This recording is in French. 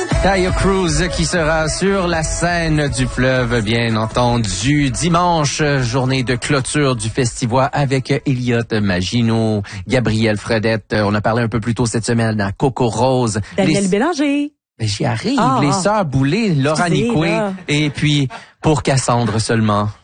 Taio Cruz qui sera sur la scène du fleuve, bien entendu, dimanche, journée de clôture du festival avec Elliott Maginot, Gabriel Fredette. On a parlé un peu plus tôt cette semaine à Coco Rose. Daniel Bélanger. J'y arrive, les sœurs Boulay, Laura Nicoué, et puis pour Cassandre seulement.